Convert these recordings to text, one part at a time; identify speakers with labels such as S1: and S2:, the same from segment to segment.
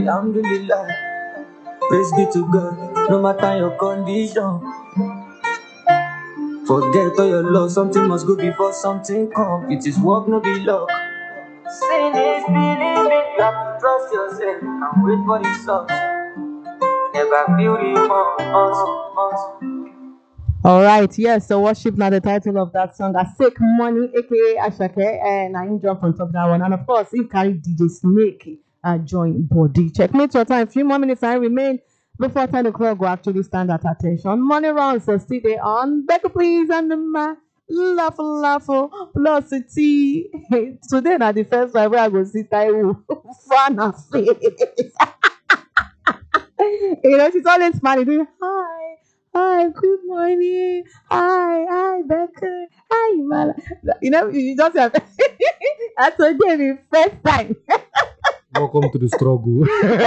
S1: Alhamdulillah. Praise be to God, no matter your condition. Forget all your love, something must go before something come. It is work, no be luck. Sin is believing, you have to trust yourself and wait for the source. Never feel remorse.
S2: All right, yes. So worship now the title of that song. I Sick Money, aka Ashake, and I jump on top of that one. And of course, he carried DJ Snake join body. Checkmate your time. Few more minutes I remain before 10 o'clock. Go actually stand at attention. Money rounds so stay there on. Becca please and the man. Laugh, plus the tea. Today na the first time where I go see Taiwo. Fun and face. She's always smiling, doing hi, good morning, hi, Becca, hi, Mala. You just have that's today the first time.
S3: Welcome to the struggle.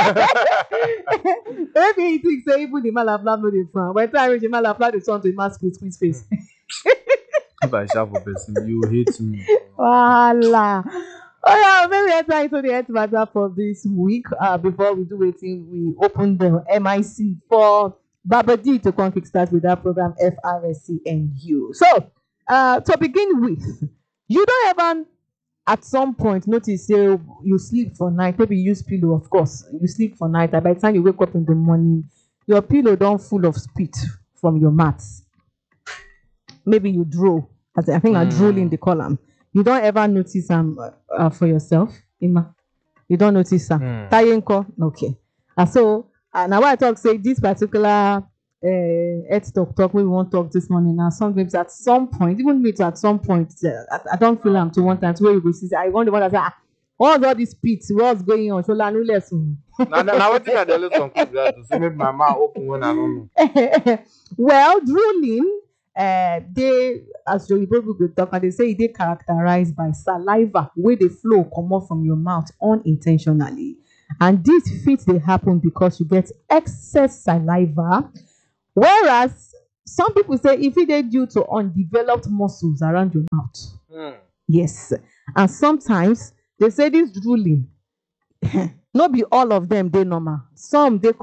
S2: Maybe he thinks say even the Malafla no dey frown. By the time the Malafla dey turn to a mask with face.
S3: If I shout for person, you hate me.
S2: Voila. Oh yeah, maybe enter into the health matter for this week. Before we do waiting, we open the MIC for Babadi to come kickstart with that program FRSCNU. So, to begin with, you don't ever at some point notice say you sleep for night. Maybe you use pillow, of course. You sleep for night, and by the time you wake up in the morning, your pillow don't full of spit from your mats. Maybe you drool. As I think I drool in the column. You don't ever notice for yourself, Ima. You don't notice Tayenko, okay. So now I talk say this particular health talk we won't talk this morning. Now sometimes at some point, even me too, at some point, I don't feel I'm to one time to where you go see. I want the one that say, what's all this spit? What's going on? So no lesson.
S3: Now what thing I always conclude that to say make my mouth open when I don't know.
S2: Well, drooling. They, as your people go talk, and they say they characterized by saliva where they flow come off from your mouth unintentionally, and this fit they happen because you get excess saliva. Whereas some people say if it is due to undeveloped muscles around your mouth. Yes, and sometimes they say this drooling, not be all of them they normal. Some they